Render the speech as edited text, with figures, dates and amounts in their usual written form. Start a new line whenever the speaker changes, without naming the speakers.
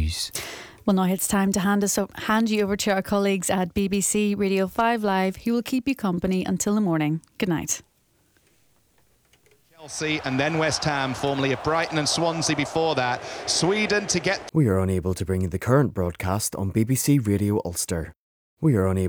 news.
Well, now it's time to hand you over to our colleagues at BBC Radio 5 Live, who will keep you company until the morning. Good night.
Chelsea and then West Ham, formerly of Brighton and Swansea before that. Sweden to get...
We are unable to bring you the current broadcast on BBC Radio Ulster. We are unable